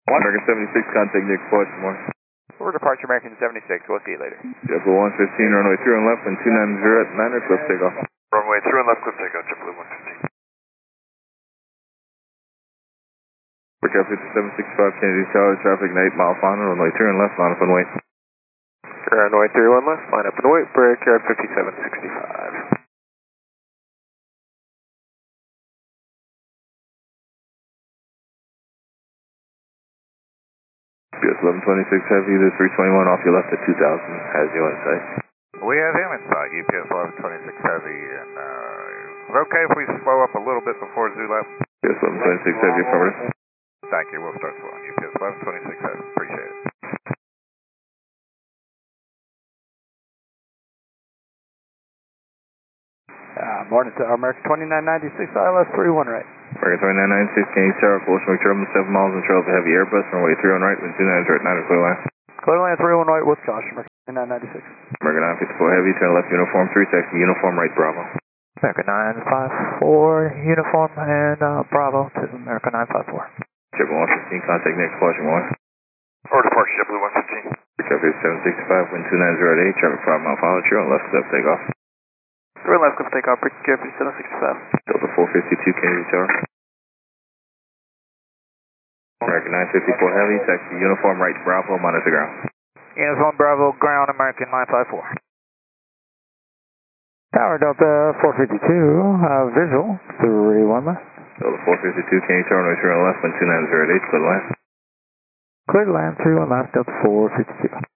American 76, contact Nick Baltimore. For departure American 76, we'll see you later. JetBlue 115, runway 3 on left, and 290 at 9er, clip takeoff. Runway 3 on left, clip takeoff, JetBlue 115. Aircraft 5765, Kennedy Tower, traffic 8 mile final, runway 3 on left, line up and wait. Runway 31 left, line up and wait for aircraft 5765. US 1126 Heavy, the 321 off your left at 2000, has you in sight. We have him in sight, UPS 1126 Heavy, and is it okay if we slow up a little bit before Zoo left? US 1126 Heavy, affirmative. Thank you, we'll start slowing. UPS 1126 Heavy, appreciate it. Morning to American 2996, ILS 31 right. American 2996, Kennedy Tower, close to McDermott, 7 miles and trail of the heavy Airbus, runway 3 on right, and 290 at 9er, clear line. Clear line 31 right with caution, American 996. American 954 Heavy, turn left uniform 3, taxi uniform right, Bravo. American 954 uniform and Bravo to American 954. JetBlue 115, contact next Washington 1. For departure JetBlue 115. Aircraft 765, wind 290 at 8, traffic 5 mile final, trailer left, step takeoff. 3 left, clip takeoff, aircraft 765. Delta 452, Kennedy Tower. American 954 Heavy, taxi uniform right, Bravo, monitor ground. Uniform Bravo, ground, American 954. Tower Delta 452, visual, 31 left. Delta 452, Kennedy Tower, runway 3 on left, wind 290 at 8, clear line. Clear land, 31 left, Delta 452.